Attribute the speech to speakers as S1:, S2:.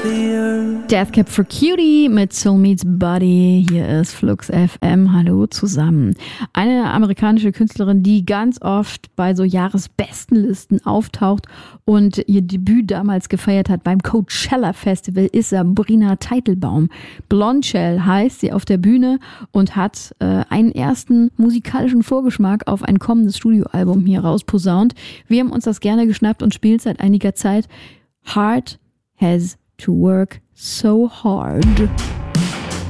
S1: Death Cab for Cutie mit Soul Meets Body. Hier ist Flux FM. Hallo zusammen. Eine amerikanische Künstlerin, die ganz oft bei so Jahresbestenlisten auftaucht und ihr Debüt damals gefeiert hat beim Coachella Festival, ist Sabrina Teitelbaum. Blondshell heißt sie auf der Bühne und hat einen ersten musikalischen Vorgeschmack auf ein kommendes Studioalbum hier rausposaunt. Wir haben uns das gerne geschnappt und spielen seit einiger Zeit. Heart has to work so hard.